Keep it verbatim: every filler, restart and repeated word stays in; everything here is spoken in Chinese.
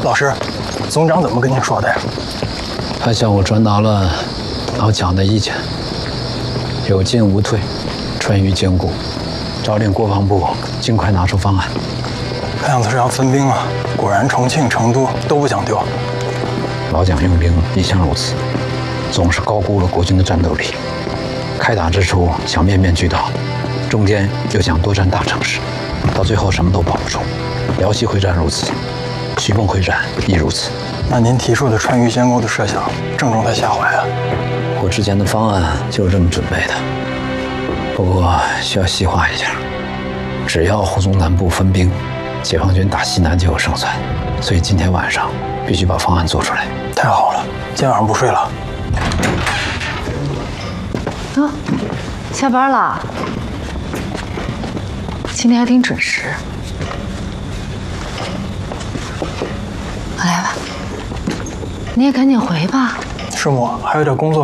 老师，总长怎么跟您说的呀？ 他向我传达了老蒋的意见，有进无退，川渝坚固，诏令国防部尽快拿出方案。 看样子是要分兵啊！果然重庆、成都都不讲丢。 老蒋用兵一向如此，总是高估了国军的战斗力。开打之初想面面俱到，中间又想多占大城市，到最后什么都保不住。辽西会战如此，徐蚌会战亦如此。 那您提出的川渝监构的设想正中他下怀啊！ 我之前的方案就是这么准备的，不过需要细化一下。只要沪中南部分兵，解放军打西南就有胜算。所以今天晚上必须把方案做出来。 太好了，今天晚上不睡了。 啊，下班了。今天还挺准时。来吧，你也赶紧回吧。 师母，还有点工作。